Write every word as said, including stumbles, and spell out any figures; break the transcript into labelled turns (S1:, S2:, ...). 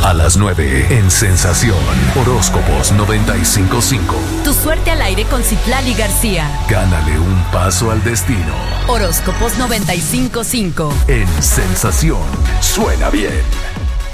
S1: A las nueve en Sensación. Horóscopos noventa y cinco punto cinco.
S2: Tu suerte al aire con Citlali García.
S1: Gánale un paso al destino.
S2: Horóscopos noventa y cinco punto cinco.
S1: En Sensación. Suena bien.